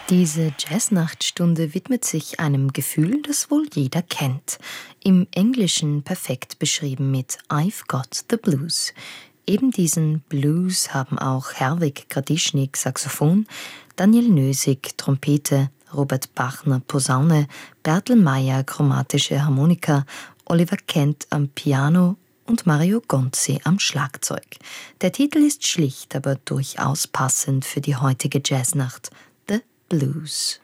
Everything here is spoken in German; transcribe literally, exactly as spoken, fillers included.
Diese Jazznachtstunde widmet sich einem Gefühl, das wohl jeder kennt. Im Englischen perfekt beschrieben mit I've got the blues. Eben diesen Blues haben auch Herwig Gradischnik Saxophon, Daniel Nösig Trompete, Robert Bachner Posaune, Bertel Meyer chromatische Harmonika, Oliver Kent am Piano und Mario Gonzi am Schlagzeug. Der Titel ist schlicht, aber durchaus passend für die heutige Jazznacht: The Blues.